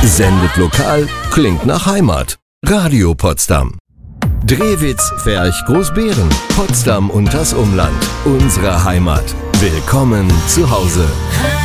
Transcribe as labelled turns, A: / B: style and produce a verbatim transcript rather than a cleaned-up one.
A: Sendet lokal, klingt nach Heimat. Radio Potsdam. Drehwitz, Ferch, Großbeeren, Potsdam und das Umland. Unsere Heimat. Willkommen zu Hause.